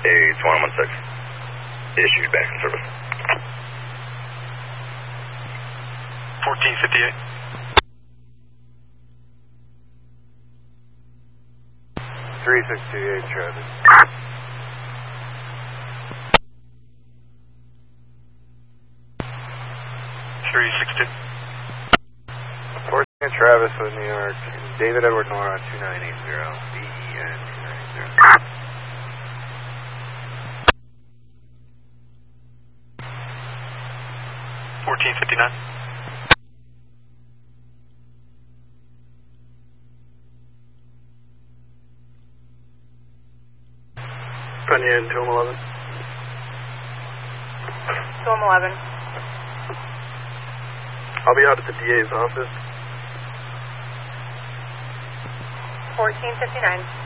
A2116. Issued back in service. 1458. 3628 Travis. 360. 14 Travis with New York. David Edward Nora 2980. BEN 290. 1459. Bunyan 211. 211. I'll be out at the DA's office. 1459.